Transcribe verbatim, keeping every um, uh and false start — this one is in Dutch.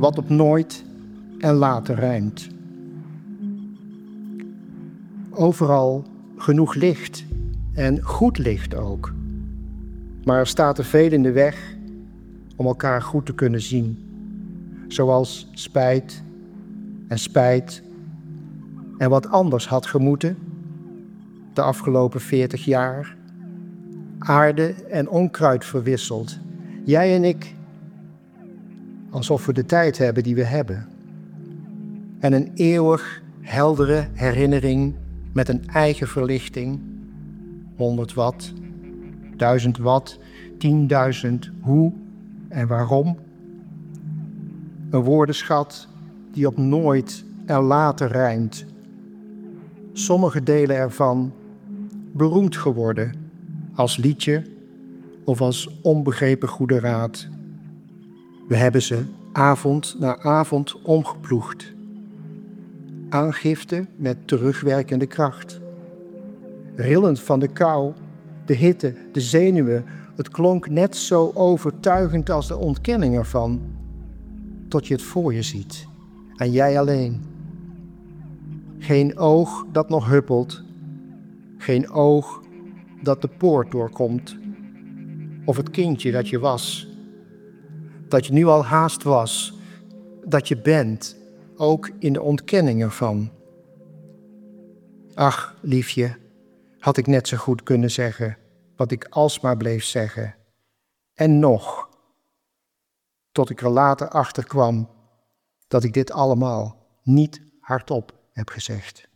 wat op nooit en later rijmt. Overal genoeg licht en goed licht ook. Maar er staat te veel in de weg om elkaar goed te kunnen zien. Zoals spijt en spijt en wat anders had gemoeten de afgelopen veertig jaar. Aarde en onkruid verwisseld. Jij en ik, alsof we de tijd hebben die we hebben. En een eeuwig heldere herinnering met een eigen verlichting. honderd watt, duizend watt, tienduizend hoe en waarom. Een woordenschat die op nooit en later rijmt. Sommige delen ervan beroemd geworden als liedje of als onbegrepen goede raad. We hebben ze avond na avond omgeploegd. Aangifte met terugwerkende kracht. Rillend van de kou, de hitte, de zenuwen, het klonk net zo overtuigend als de ontkenning ervan, tot je het voor je ziet, en jij alleen. Geen oog dat nog huppelt, geen oog dat de poort doorkomt, of het kindje dat je was, dat je nu al haast was, dat je bent, ook in de ontkenning ervan. Ach, liefje, had ik net zo goed kunnen zeggen wat ik alsmaar bleef zeggen. En nog, tot ik er later achter kwam dat ik dit allemaal niet hardop heb gezegd.